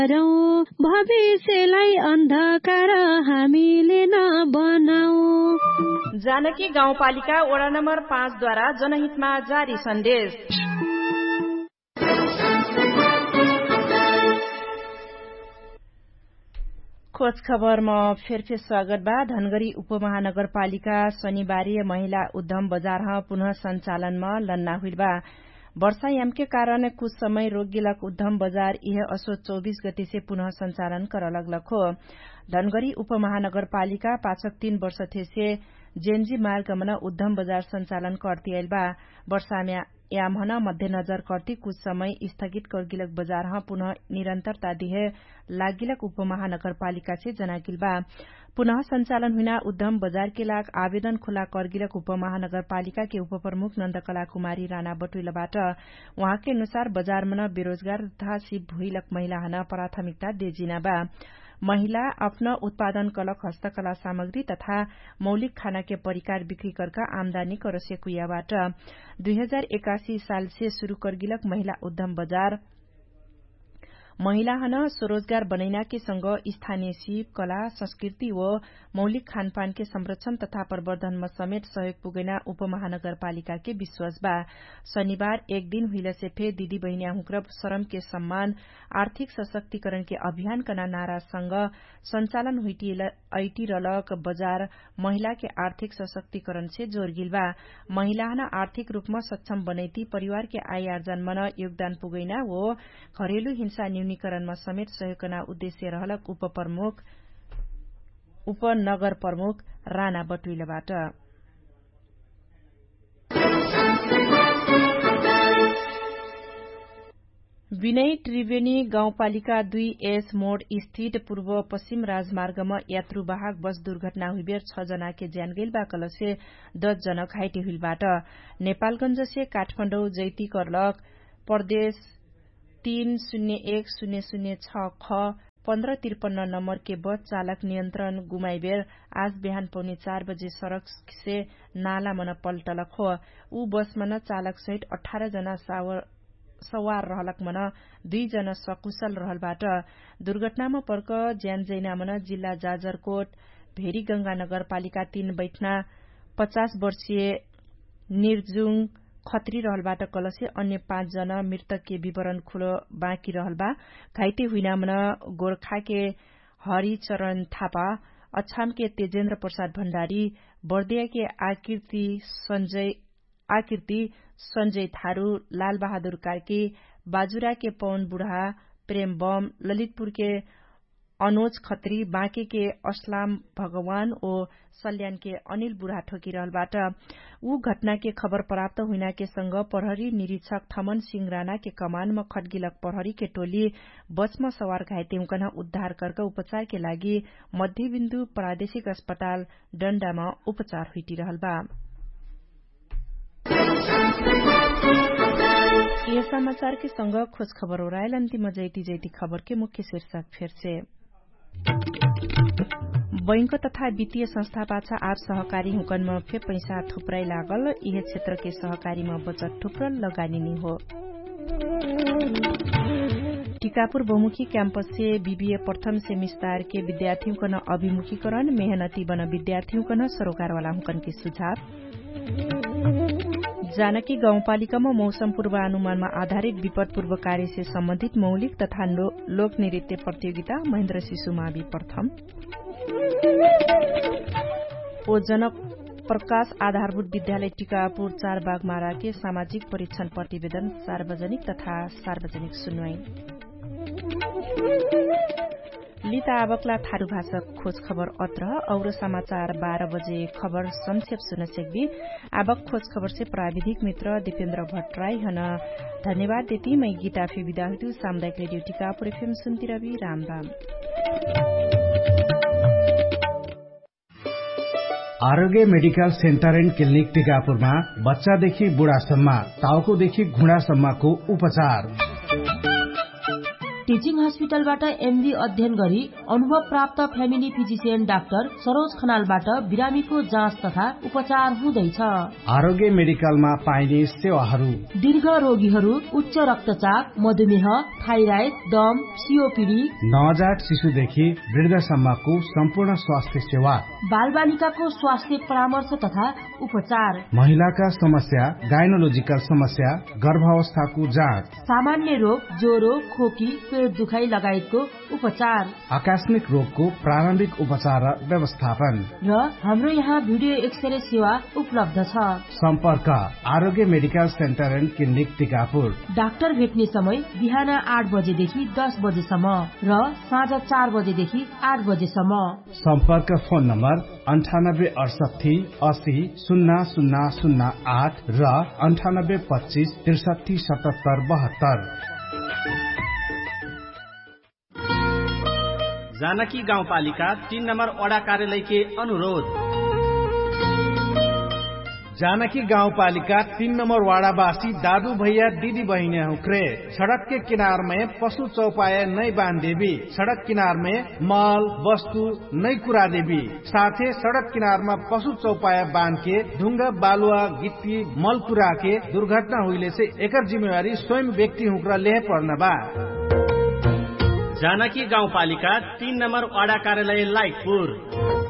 भविष्यलाई अन्धकार हामीले नबनाऊ। जानकी गाउँपालिका वडा नम्बर 5 द्वारा जनहितमा जारी सन्देश। खोज खबरमा फेर स्वागत बा। धनगढ़ी उपमहानगरपालिका शनिबारीय महिला उद्यम बजार पुनः संचालनमा लन्ना हुइल बा। वर्षायाम के कारण कुछ समय रोक गिलक उद्यम बाजार यह असो 24 गति से पुनः संचालन कर लगलक हो। धनगढ़ी उपमहानगरपालिका पाछक 3 वर्ष थे से जेनजी मार्गमन उद्यम बाजार संचालन करती आइल बा। वर्षायाम मध्यनजर करती कुछ समय स्थगित कर गिलक बाजार पुनः निरंतरता दिए लागिलक उपमहानगरपालिका से जनागिल बा। पुनः संचालन हुना उद्यम बाजार के लाग आवेदन खुला करगिलक उपमहानगरपालिका के उपप्रमुख नन्दकला कुमारी राणा बटुइलबाट वहाँ के अनुसार बाजार में बेरोजगार तथा सिप भुइलक महिला हना प्राथमिकता देजिना बा। महिला अपना उत्पादन कलक हस्तकला सामग्री तथा मौलिक खाना के परिकार बिक्री करका आमदानी कर सेकुयाबाट 2081 साल से शुरू करगिलक महिला उद्यम बाजार महिला हन स्वरोजगार बनैना के संग स्थानीय सिप कला संस्कृति व मौलिक खानपान के संरक्षण तथा प्रवर्धन में समेत सहयोग पुगेना उपमहानगरपालिका के विश्वास बा। शनिबार एक दिन हुइल से फे दीदी बहिनिया हुक्रब श्रम के सम्मान आर्थिक सशक्तिकरण के अभियान कना नारा संग संचालन ऐटी रलक बाजार महिला के आर्थिक सशक्तिकरण से जोड़गिल बा। महिला हन आर्थिक रूप में सक्षम बनैती परिवार के आय आर्जन मन योगदान पुगैना वो घरेलु हिंसा न्यूनीकरणमा समेत सहयोगना उद्देश्य रहलक उपनगर प्रमुख राणा बटुइलबाट। विनय त्रिवेणी गाउँपालिका 2S मोड़ स्थित पूर्व पश्चिम राजमार्गमा यात्रुवाहक बस दुर्घटना हुइबेर 6 जना के ज्यान गइल बा कल से 10 जना घाइते हुइलबाट नेपालगंज से काठमाडौँ जैती करलक प्रदेश 301006 ख 1553 नंबर के बस चालक नियंत्रण गुमाइबेर आज बिहान पौने 4 बजे सड़क से नाला मन पल्टलक हो। ऊ बस मन चालक सहित 18 जना सवार रहलक मन 2 जना सकुशल रहलबाट दुर्घटनामा पर्क ज्यान जैना मन जिल्ला जाजरकोट भेरी गंगा नगरपालिका 3 बैठना 50 वर्षीय निर्जुङ खत्री रहलबाट कलसे अन्य 5 जना मृतक के विवरण खुलो बाँकी रहलबा। घाइते हुइना मन गोरखा के हरिचरण थापा, अछाम के तेजेन्द्र प्रसाद भण्डारी, बर्दिया के आकृति संजय थारू, लाल बहादुर कार्की, बाजुरा के पवन बुढ़ा, प्रेम बम, ललितपुर के अनुज खत्री, बाँके के असलाम भगवान और सल्यान के अनिल बुढ़ा ठोकी रहलबाट ऊ घटना के खबर प्राप्त हुइना के संग प्रहरी निरीक्षक थमन सिंह राणा के कमान में खटगिलक प्रहरी के टोली बस में सवार घाइते हुकन उद्धार करके उपचार के लागि मध्यबिन्दु प्रादेशिक अस्पताल डण्डा में उपचार हुइटी रहल बा। यह समाचार के संग खोज खबर ओरायल अंतिम जैती खबर के मुख्य शीर्षक फिर से। बैंक तथा वित्तीय संस्था पाछा आर सहकारी हुकन में फे पैसा थुप्राई लागल यह क्षेत्र के सहकारी में बचत थुप्रल लगानी नहीं हो। टीकापुर बहुमुखी कैंपस से बीबीए प्रथम सेमिस्टर के विद्यार्थियों का अभिमुखीकरण मेहनती बन विद्यार्थियों का सरोकार वाला हुकन के सुझाव। जानकी गाउँपालिका में मौसम पूर्वानुमान में आधारित विपद पूर्व कार्य से संबंधित मौलिक तथा लोक नृत्य प्रतियोगिता महेन्द्र शिशु मावि प्रथम। ओ जनक प्रकाश आधारभूत विद्यालय टीकापुर 4 बागमारा के सामाजिक परीक्षण प्रतिवेदन सार्वजनिक तथा सार्वजनिक सुनवाई। लिता आवकला थारू भाषा खोज खबर अत्र और समाचार 12 बजे खबर संक्षेप सुन सकबी। आवक खोज खबर से प्राविधिक मित्र दीपेन्द्र भट्टराई हन धन्यवाद देती मैं गीता फी विदा हुई। सामुदायिक रेडियो टीकापुर एफएम सुनती रवि रामबाम। आरोग्य मेडिकल सेन्टर एन्ड क्लिनिक टीकापुरमा बच्चादेखि बुढासम्म टाउकोदेखि घुँडासम्मको उपचार। टिचिङ हस्पिटलबाट एमडी अध्ययन गरी अनुभव प्राप्त फ्यामिली फिजिशियन डाक्टर सरोज खनालबाट बिरामीको जाँच तथा उपचार हुँदैछ। आरोग्य मेडिकलमा पाइने सेवाहरू: दीर्घ रोगीहरू, उच्च रक्तचाप, मधुमेह, थाइराइड, दम, सीओपीडी, नवजात शिशुदेखि वृद्धसम्मको सम्पूर्ण स्वास्थ्य सेवा, बालबालिकाको स्वास्थ्य परामर्श तथा उपचार, महिलाका समस्या, गाइनोलोजिकल समस्या, गर्भावस्थाको जाँच, सामान्य रोग, ज्वरो, खोकी, पेट दुखाइ लगायतको उपचार, आकस्मिक रोगको प्रारम्भिक उपचार र व्यवस्थापन। र हाम्रो यहाँ भिडियो एक्सरे सेवा उपलब्ध छ। सम्पर्क आरोग्य medical centre and clinic Tikapur. Doctor भेट्ने समय बिहान 8 बजेदेखि 10 बजेसम्म र साँझ 4 बजेदेखि 8 बजेसम्म। सम्पर्क फोन नम्बर 9868 80 0008 र 9825 63 77 72। जानकी गाउँपालिका 3 नम्बर वडा कार्यालय के अनुरोध। जानकी गाउँपालिका 3 नंबर वाड़ावासी दादू भैया दीदी बहनियां क्रे सड़क के किनार में पशु चौपाया नहीं बांध देवी, सड़क किनार में माल वस्तु नहीं कुरा देवी, साथे सड़क किनार में पशु चौपाया बांध के ढुंगा बालुआ गिट्टी मल कुरा के दुर्घटना हुईले से एकर जिम्मेवारी स्वयं व्यक्ति हुक्रा ले पर्न बा। जानकी गाउँपालिका 3 नम्बर वडा कार्यालय लाइटपुर।